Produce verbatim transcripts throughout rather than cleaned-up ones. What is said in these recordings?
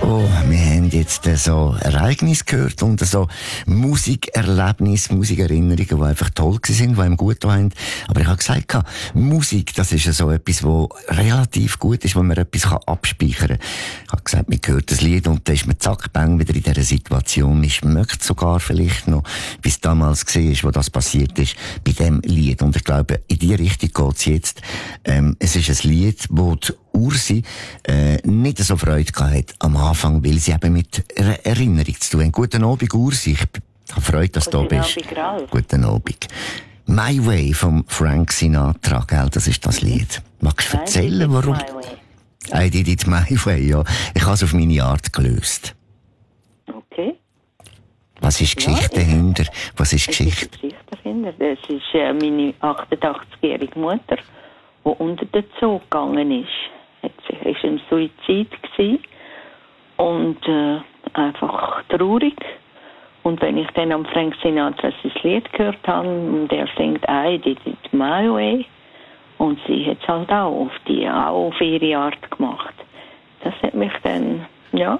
So, wir haben jetzt so Ereignisse gehört und so Musikerlebnisse, Musikerinnerungen, die einfach toll waren, die einem gut haben. Aber ich habe gesagt, Musik, das ist so etwas, was relativ gut ist, wo man etwas abspeichern kann. Ich habe gesagt, man hört das Lied und dann ist man zack, bang, wieder in dieser Situation. Ich möchte sogar vielleicht noch, wie es damals war, wo das passiert ist, bei dem Lied. Und ich glaube, in die Richtung geht es jetzt. Ähm, es ist ein Lied, wo die Ursi äh, nicht so Freude gehabt hat am Anfang, weil sie eben mit einer Erinnerung zu tun haben. Guten Abend, Ursi. Ich habe Freude, dass du da bist. Guten Abend. Guten Abend. My Way von Frank Sinatra, gell? Das ist das Lied. Magst du erzählen, warum? I did it my way, ja. Ich habe es auf meine Art gelöst. Okay. Was ist die Geschichte ja, dahinter? Was ist die Geschichte? Ist die Geschichte dahinter? Das ist äh, meine achtundachtzigjährige Mutter, die unter den Zoo gegangen ist. Sie war im Suizid gewesen und äh, einfach traurig. Und wenn ich dann am Frank Sinatra sein Lied gehört habe, und er singt I did it my way, und sie hat es halt auch auf, die, auch auf ihre Art gemacht. Das hat mich dann, ja,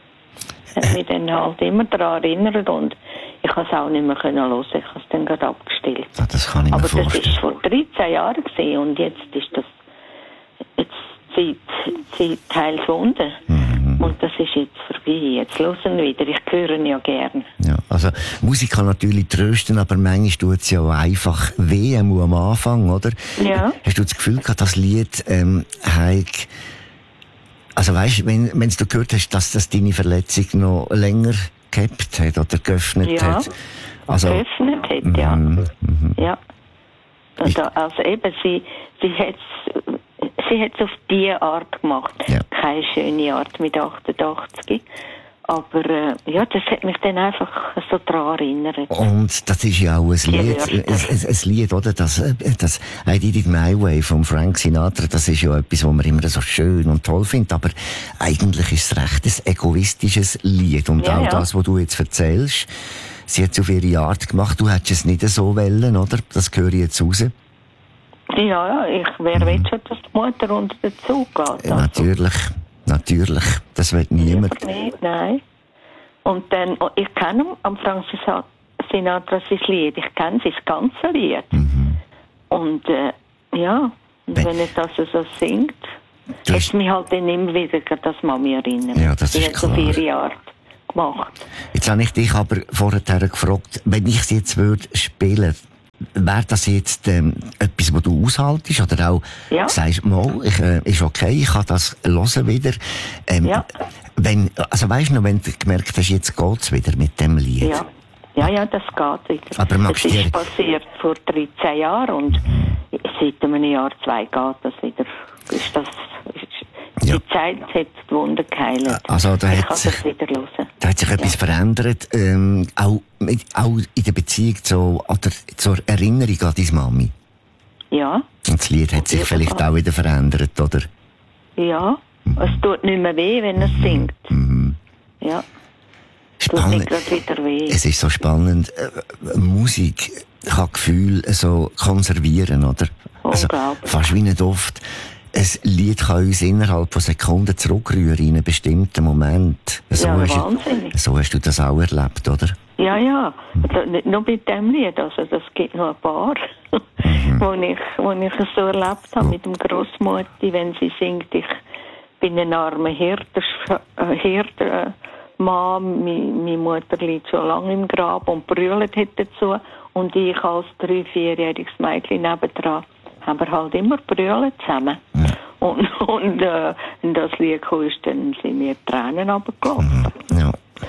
hat mich dann halt immer daran erinnert und ich konnte es auch nicht mehr hören. Ich habe es dann gerade abgestellt. Ja, das kann ich mir Aber vorstellen. das war vor dreizehn Jahren gewesen, und jetzt ist das jetzt Zeit, Zeit teils unten. Mhm. Und das ist jetzt vorbei. Jetzt hören wir wieder. Ich höre ihn ja gern. Ja, also Musik kann natürlich trösten, aber manchmal tut es ja auch einfach weh am Anfang, oder? Ja. Hast du das Gefühl gehabt, das Lied ähm, hat... Also weißt, wenn wenn du gehört hast, dass das deine Verletzung noch länger gehabt hat oder geöffnet ja. hat? Also, geöffnet hat, ja. Mm, mm, ja. Also, also eben, sie, sie hat es sie hat's auf diese Art gemacht. Ja. Keine schöne Art mit achtundachtzig. Aber äh, ja, das hat mich dann einfach so daran erinnert. Und das ist ja auch ein Lied, ein, ein, ein Lied, oder? Das, das I Did It My Way von Frank Sinatra, das ist ja etwas, was man immer so schön und toll findet. Aber eigentlich ist es recht ein egoistisches Lied. Und ja, auch ja. das, was du jetzt erzählst, sie hat es auf ihre Art gemacht. Du hättest es nicht so wollen, oder? Das höre ich jetzt raus. Ja, ja, ich, wer mhm. will schon, dass die Mutter unter den Zug geht? Also. Ja, natürlich. Natürlich, das will niemand. Nicht, nein. Und dann, ich kenne am Frank Sinatra sein Lied, ich kenne sein ganzes Lied. Mhm. Und äh, ja, und wenn er das so singt, hat es mich halt dann immer wieder das Mami erinnert. Ja, das ist hat klar. auf ihre Art gemacht. Jetzt habe ich dich aber vorher gefragt, wenn ich sie jetzt würde spielen, wäre das jetzt ähm, etwas, was du aushaltest? Oder auch ja. sagst, mal, ich, äh, ist okay, ich kann das hören wieder. Ähm, ja. wenn, also weisst du noch, wenn du gemerkt hast, jetzt geht's wieder mit dem Lied? Ja, ja, ja, das geht wieder. Aber magst das ist dir... passiert vor dreizehn Jahren und mhm. seit einem Jahr, zwei geht das wieder. Ist das... Ist, ja. Die Zeit hat die Wunder geheilt. Also, da ich hat kann sich, das wieder hören. Da hat sich ja. etwas verändert, ähm, auch, mit, auch in der Beziehung zu, oder zur Erinnerung an deine Mami. Ja. Und das Lied hat sich ja, vielleicht auch wieder verändert, oder? Ja, mhm. es tut nicht mehr weh, wenn er mhm. singt. Mhm. Ja. Spannend. Tut nicht gerade wieder weh. Es ist so spannend. Äh, Musik kann Gefühle so konservieren, oder? Also, fast wie nicht oft. Ein Lied kann uns innerhalb von Sekunden zurückrühren in einen bestimmten Moment. So, ja, hast wahnsinnig. Du, so hast du das auch erlebt, oder? Ja, ja. Also nicht nur mit dem Lied, also das gibt noch ein paar, mhm. wo ich, wo ich es so erlebt habe, oh. mit dem Grossmutti, wenn sie singt, ich bin ein armer Hirte, äh, Hirte äh, Mann, meine, meine Mutter liegt schon lange im Grab und brüllt hat dazu, und ich als drei-, vierjähriges Mädchen nebendran haben wir halt immer brüllen zusammen. Ja. Und, und äh, wenn das Lied kam, dann sind mir Tränen runtergelaufen. Ja.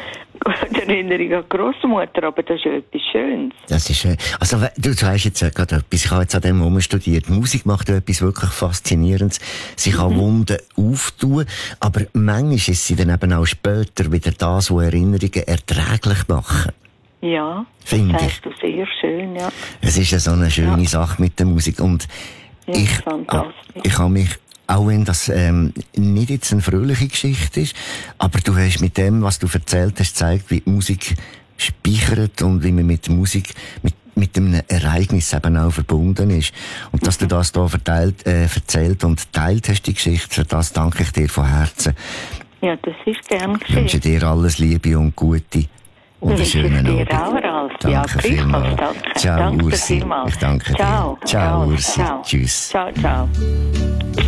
Die Erinnerung an die Grossmutter, aber das ist ja etwas Schönes. Das ist schön. Also, du sagst jetzt ja gerade etwas, ich habe jetzt an dem Moment studiert. Musik macht ja etwas wirklich Faszinierendes. Sie kann mhm. Wunden auftun, aber manchmal ist sie dann eben auch später wieder das, was Erinnerungen erträglich machen. Ja, Find das ich. heißt du sehr schön, ja. Es ist ja so eine schöne ja. Sache mit der Musik. Und ja, ich, ich habe mich, auch wenn das ähm, nicht jetzt eine fröhliche Geschichte ist, aber du hast mit dem, was du erzählt hast, gezeigt, wie die Musik speichert und wie man mit der Musik, mit, mit einem Ereignis eben auch verbunden ist. Und dass du das hier verteilt, äh, erzählt und teilt hast, die Geschichte, für das danke ich dir von Herzen. Ja, das ist gern Ich wünsche geschehen. dir alles Liebe und Gute. Und einen Wünsche ich schönen dir Abend. auch, Ralf. Ja, Danke gleichfalls, vielmals. danke. Ciao, Danke Ursi. vielmals. Ich danke Ciao. dir. Ciao, Ursi. Ciao. Tschüss. Ciao, ciao.